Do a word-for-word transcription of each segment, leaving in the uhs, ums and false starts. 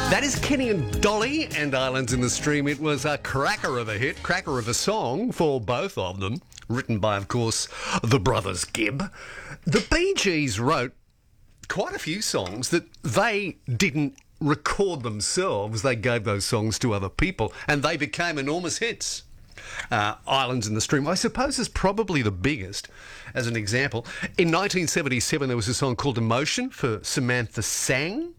That is Kenny and Dolly and Islands in the Stream. It was a cracker of a hit, cracker of a song for both of them, written by, of course, the brothers Gibb. The Bee Gees wrote quite a few songs that they didn't record themselves. They gave those songs to other people, and they became enormous hits. Uh, Islands in the Stream, I suppose, is probably the biggest. As an example, in nineteen seventy-seven, there was a song called Emotion for Samantha Sang.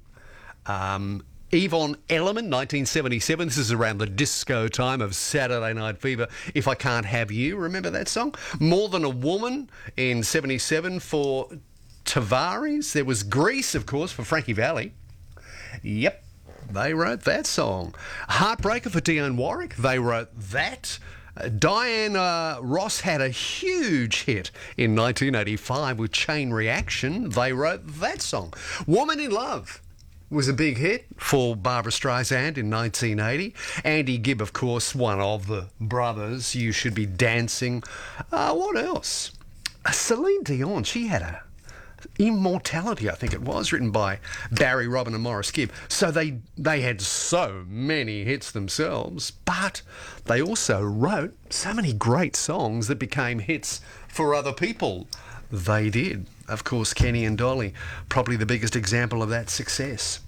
Um, Yvonne Elliman, nineteen seventy-seven. This is around the disco time of Saturday Night Fever. If I Can't Have You, remember that song? More Than a Woman in seventy-seven for Tavares. There was Grease, of course, for Frankie Valli. Yep, they wrote that song. Heartbreaker for Dionne Warwick. They wrote that. Uh, Diana Ross had a huge hit in nineteen eighty-five with Chain Reaction. They wrote that song. Woman in Love was a big hit for Barbra Streisand in nineteen eighty. Andy Gibb, of course, one of the brothers. You Should Be Dancing. Uh, what else? Uh, Celine Dion, she had a Immortality, I think it was, written by Barry Robin and Morris Gibb. So they they had so many hits themselves, but they also wrote so many great songs that became hits for other people. They did. Of course, Kenny and Dolly, probably the biggest example of that success.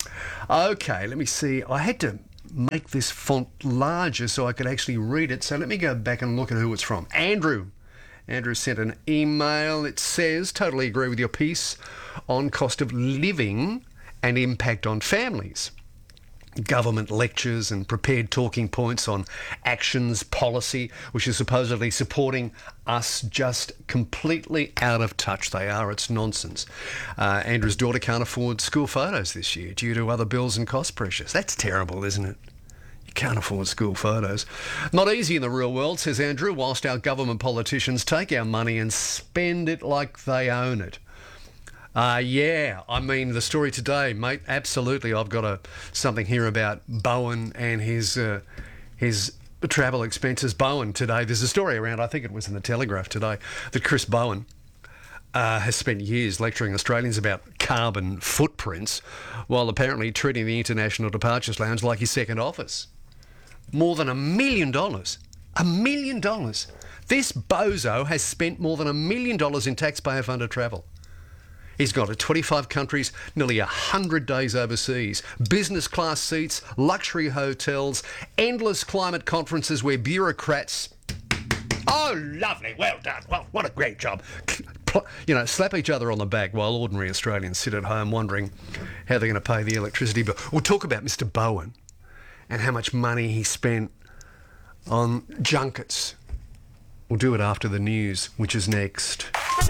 Okay, let me see. I had to make this font larger so I could actually read it, so let me go back and look at who it's from. Andrew. Andrew sent an email. It says, totally agree with your piece on cost of living and impact on families. Government lectures and prepared talking points on actions policy, which is supposedly supporting us, just completely out of touch. They are. It's nonsense. Uh, Andrew's daughter can't afford school photos this year due to other bills and cost pressures. That's terrible, isn't it? You can't afford school photos. Not easy in the real world, says Andrew, whilst our government politicians take our money and spend it like they own it. Uh, yeah, I mean, the story today, mate, absolutely. I've got a something here about Bowen and his uh, his travel expenses. Bowen today, there's a story around, I think it was in the Telegraph today, that Chris Bowen uh, has spent years lecturing Australians about carbon footprints while apparently treating the International Departures Lounge like his second office. More than a million dollars. A million dollars. This bozo has spent more than a million dollars in taxpayer-funded travel. He's gone to twenty-five countries, nearly one hundred days overseas, business class seats, luxury hotels, endless climate conferences where bureaucrats... Oh, lovely, well done, well, what a great job. You know, slap each other on the back while ordinary Australians sit at home wondering how they're going to pay the electricity bill. We'll talk about Mister Bowen and how much money he spent on junkets. We'll do it after the news, which is next.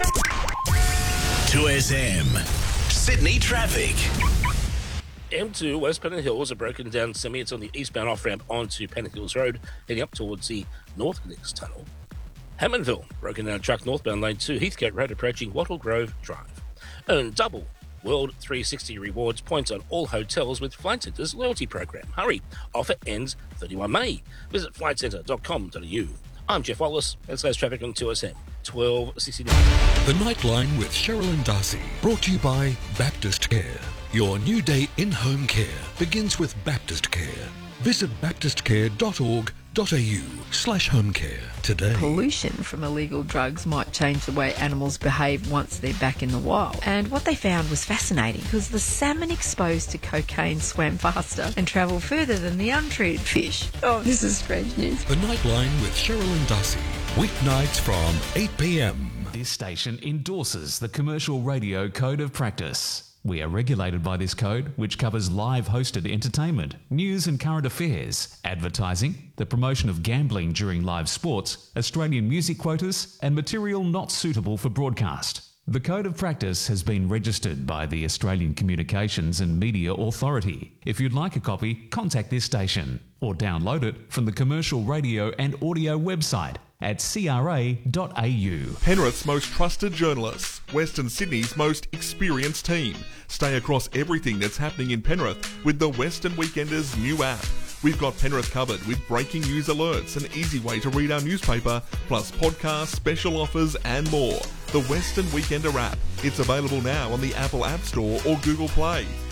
two S M. Sydney traffic. M two West Pennant Hills are broken down semi. It's on the eastbound off-ramp onto Pennant Hills Road, heading up towards the North Connects Tunnel. Hammondville, broken down truck northbound lane two, Heathcote Road approaching Wattle Grove Drive. Earn double World three sixty rewards points on all hotels with Flight Centre's loyalty program. Hurry, offer ends thirty-first May. Visit flight centre dot com dot a u. I'm Jeff Wallace, and today's traffic on two S M, twelve sixty-nine. The Nightline with Cheryl and Darcy, brought to you by Baptist Care. Your new day in-home care begins with Baptist Care. Visit baptist care dot org dot a u slash home care today. Pollution from illegal drugs might change the way animals behave once they're back in the wild. And what they found was fascinating because the salmon exposed to cocaine swam faster and travelled further than the untreated fish. Oh, this is strange news. The Nightline with Cheryl and Darcy, weeknights from eight p.m. This station endorses the Commercial Radio Code of Practice. We are regulated by this code, which covers live hosted entertainment, news and current affairs, advertising, the promotion of gambling during live sports, Australian music quotas, and material not suitable for broadcast. The Code of Practice has been registered by the Australian Communications and Media Authority. If you'd like a copy, contact this station or download it from the Commercial Radio and Audio website at c r a dot a u. Penrith's most trusted journalists, Western Sydney's most experienced team. Stay across everything that's happening in Penrith with the Western Weekenders new app. We've got Penrith covered with breaking news alerts, an easy way to read our newspaper, plus podcasts, special offers and more. The Western Weekender app. It's available now on the Apple App Store or Google Play.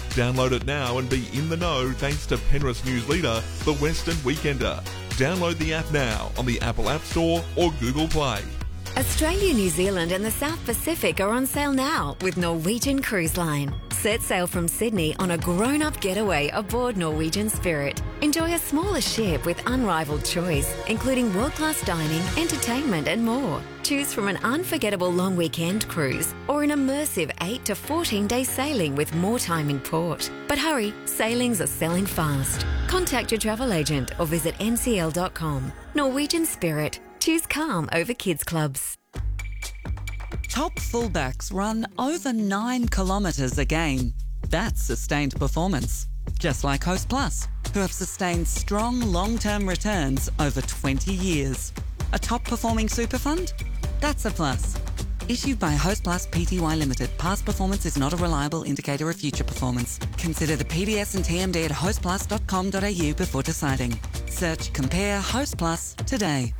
Download it now and be in the know thanks to Penrith news leader, The Western Weekender. Download the app now on the Apple App Store or Google Play. Australia, New Zealand and the South Pacific are on sale now with Norwegian Cruise Line. Set sail from Sydney on a grown-up getaway aboard Norwegian Spirit. Enjoy a smaller ship with unrivaled choice, including world-class dining, entertainment and more. Choose from an unforgettable long weekend cruise or an immersive eight to fourteen day sailing with more time in port. But hurry, sailings are selling fast. Contact your travel agent or visit n c l dot com. Norwegian Spirit. Choose calm over kids clubs. Top fullbacks run over nine kilometres a game. That's sustained performance. Just like Host Plus, who have sustained strong long-term returns over twenty years. A top-performing super fund? That's a plus. Issued by Host Plus Pty Limited. Past performance is not a reliable indicator of future performance. Consider the P D S and T M D at host plus dot com dot a u before deciding. Search Compare Host Plus today.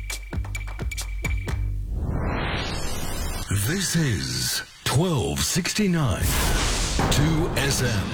This is twelve sixty-nine two S M.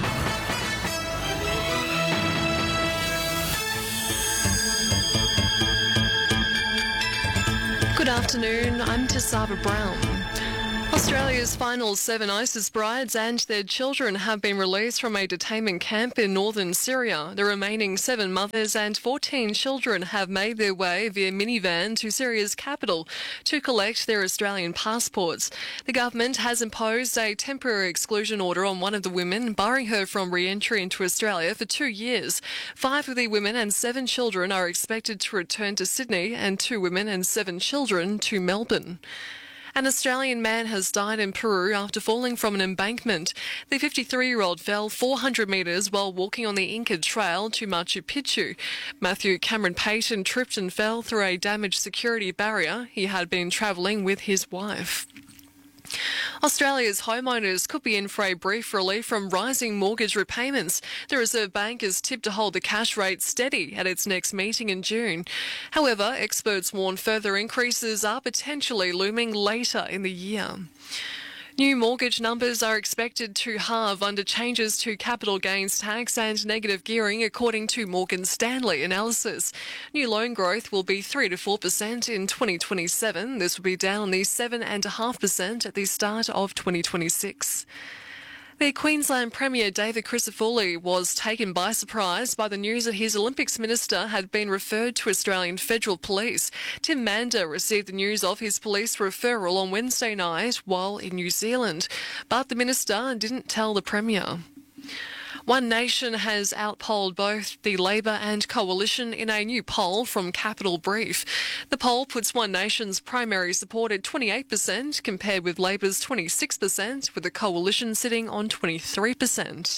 Good afternoon, I'm Tisaba Brown. Australia's final seven ISIS brides and their children have been released from a detainment camp in northern Syria. The remaining seven mothers and fourteen children have made their way via minivan to Syria's capital to collect their Australian passports. The government has imposed a temporary exclusion order on one of the women, barring her from re-entry into Australia for two years. Five of the women and seven children are expected to return to Sydney and two women and seven children to Melbourne. An Australian man has died in Peru after falling from an embankment. The fifty-three-year-old fell four hundred metres while walking on the Inca Trail to Machu Picchu. Matthew Cameron Payton tripped and fell through a damaged security barrier. He had been travelling with his wife. Australia's homeowners could be in for a brief relief from rising mortgage repayments. The Reserve Bank is tipped to hold the cash rate steady at its next meeting in June. However, experts warn further increases are potentially looming later in the year. New mortgage numbers are expected to halve under changes to capital gains tax and negative gearing, according to Morgan Stanley analysis. New loan growth will be three to four percent in twenty twenty-seven. This will be down the seven point five percent at the start of twenty twenty-six. The Queensland Premier David Crisafulli was taken by surprise by the news that his Olympics minister had been referred to Australian Federal Police. Tim Mander received the news of his police referral on Wednesday night while in New Zealand, but the minister didn't tell the Premier. One Nation has outpolled both the Labor and Coalition in a new poll from Capital Brief. The poll puts One Nation's primary support at twenty-eight percent compared with Labor's twenty-six percent, with the Coalition sitting on twenty-three percent.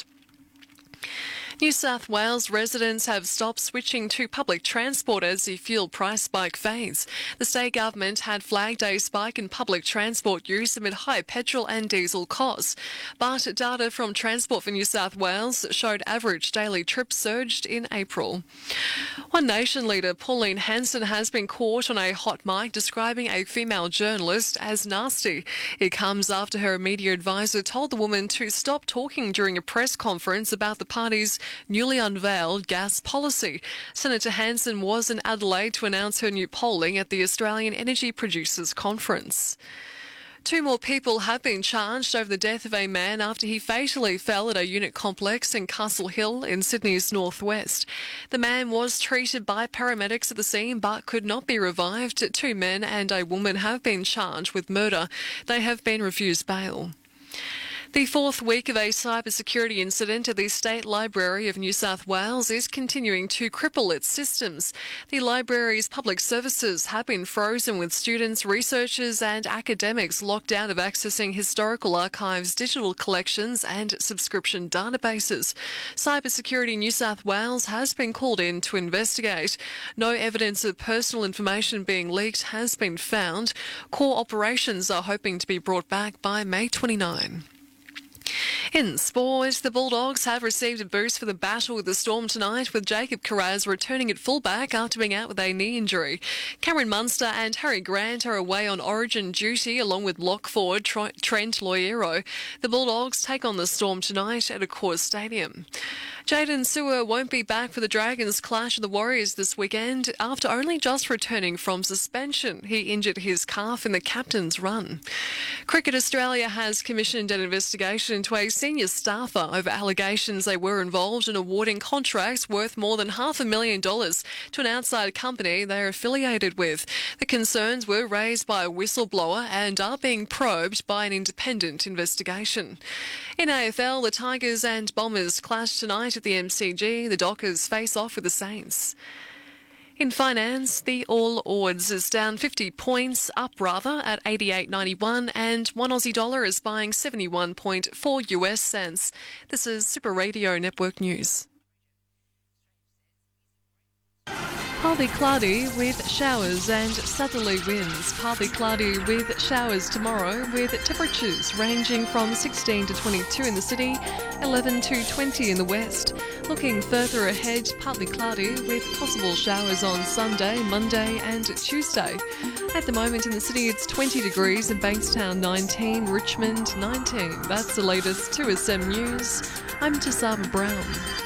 New South Wales residents have stopped switching to public transport as the fuel price spike fades. The state government had flagged a spike in public transport use amid high petrol and diesel costs. But data from Transport for New South Wales showed average daily trips surged in April. One Nation leader Pauline Hanson has been caught on a hot mic describing a female journalist as nasty. It comes after her media advisor told the woman to stop talking during a press conference about the party's newly unveiled gas policy. Senator Hanson was in Adelaide to announce her new polling at the Australian Energy Producers Conference. Two more people have been charged over the death of a man after he fatally fell at a unit complex in Castle Hill in Sydney's northwest. The man was treated by paramedics at the scene but could not be revived. Two men and a woman have been charged with murder. They have been refused bail. The fourth week of a cybersecurity incident at the State Library of New South Wales is continuing to cripple its systems. The library's public services have been frozen, with students, researchers and academics locked out of accessing historical archives, digital collections and subscription databases. Cybersecurity New South Wales has been called in to investigate. No evidence of personal information being leaked has been found. Core operations are hoping to be brought back by May twenty-ninth. In sport, the Bulldogs have received a boost for the battle with the Storm tonight, with Jacob Carraz returning at fullback after being out with a knee injury. Cameron Munster and Harry Grant are away on origin duty, along with lock forward Trent Loiero. The Bulldogs take on the Storm tonight at Accor Stadium. Jaden Sewer won't be back for the Dragons' clash of the Warriors this weekend after only just returning from suspension. He injured his calf in the captain's run. Cricket Australia has commissioned an investigation into a senior staffer over allegations they were involved in awarding contracts worth more than half a million dollars to an outside company they are affiliated with. The concerns were raised by a whistleblower and are being probed by an independent investigation. In A F L, the Tigers and Bombers clash tonight at the M C G. The Dockers face off with the Saints. In finance, the All Ords is down fifty points, up rather, at eighty-eight ninety-one, and one Aussie dollar is buying seventy-one point four U S cents. This is Super Radio Network News. Partly cloudy with showers and southerly winds. Partly cloudy with showers tomorrow, with temperatures ranging from sixteen to twenty-two in the city, eleven to twenty in the west. Looking further ahead, partly cloudy with possible showers on Sunday, Monday and Tuesday. At the moment in the city, it's twenty degrees, in Bankstown nineteen, Richmond nineteen. That's the latest two S M News. I'm Tasaba Brown.